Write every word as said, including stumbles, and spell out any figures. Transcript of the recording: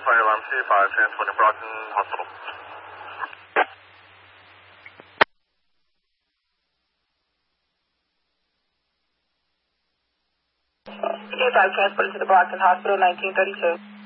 fire alarm two five, transporting Brockton Hospital. two five, transported to the Brockton Hospital, nineteen thirty-two.